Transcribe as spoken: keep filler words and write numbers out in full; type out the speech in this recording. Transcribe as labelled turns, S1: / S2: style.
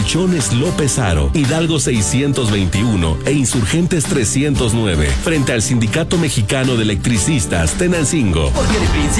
S1: Colchones López Aro, Hidalgo seiscientos veintiuno e Insurgentes trescientos nueve, frente al Sindicato Mexicano de Electricistas Tenancingo.
S2: Porque de principio